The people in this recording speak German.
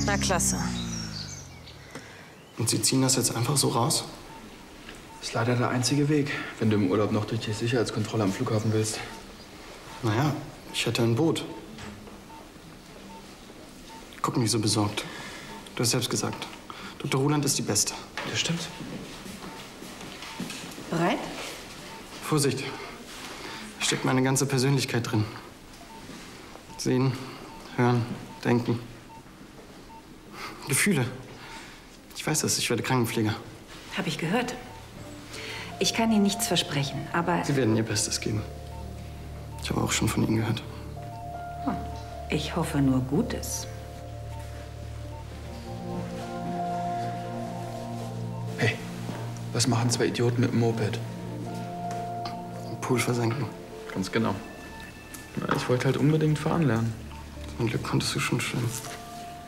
Na, klasse. Und Sie ziehen das jetzt einfach so raus? Das ist leider der einzige Weg, wenn du im Urlaub noch durch die Sicherheitskontrolle am Flughafen willst. Naja, ich hätte ein Boot. Guck nicht so besorgt. Du hast selbst gesagt, Dr. Ruland ist die Beste. Das stimmt. Bereit? Vorsicht. Da steckt meine ganze Persönlichkeit drin. Sehen, hören, denken. Gefühle. Ich weiß es, ich werde Krankenpfleger. Habe ich gehört. Ich kann Ihnen nichts versprechen, aber... Sie werden Ihr Bestes geben. Ich habe auch schon von Ihnen gehört. Ich hoffe nur Gutes. Hey, was machen zwei Idioten mit dem Moped? Im Pool versenken. Ganz genau. Na, ich wollte halt unbedingt fahren lernen. Zum Glück konntest du schon schwimmen.